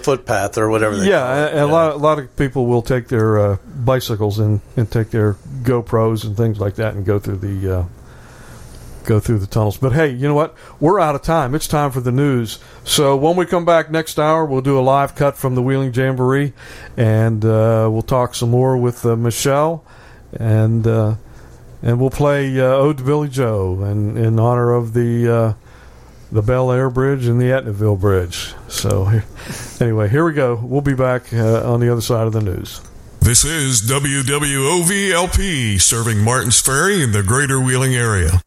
footpath or whatever they call it. And a lot of people will take their bicycles and take their GoPros and things like that and go through the tunnels. But hey, you know what? We're out of time. It's time for the news. So when we come back next hour, we'll do a live cut from the Wheeling Jamboree, and we'll talk some more with Michelle, and we'll play Ode to Billy Joe in honor of the Bel Air Bridge and the Etnaville Bridge. So anyway, here we go. We'll be back on the other side of the news. This is WWOV-LP, serving Martins Ferry in the greater Wheeling area.